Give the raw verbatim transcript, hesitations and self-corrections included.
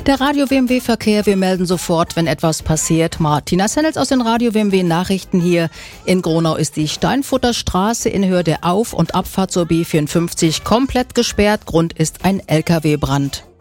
Der Radio W M W Verkehr, wir melden sofort, wenn etwas passiert. Martina Sennels aus den Radio W M W Nachrichten hier. In Gronau ist die Steinfutter Straße in Höhe der Auf- und Abfahrt zur B vierundfünfzig komplett gesperrt. Grund ist ein L K W-Brand.